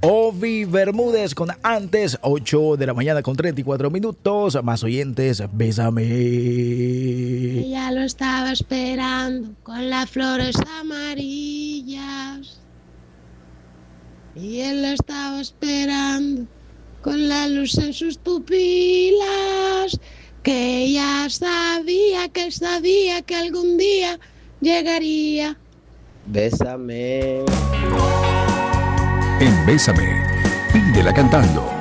Ovi Bermúdez con Antes, 8 de la mañana con 34 minutos. Más oyentes, Bésame. Ella lo estaba esperando con las flores amarillas. Y él lo estaba esperando con la luz en sus pupilas. Que ella sabía que algún día llegaría. Bésame. En Bésame, pídela cantando.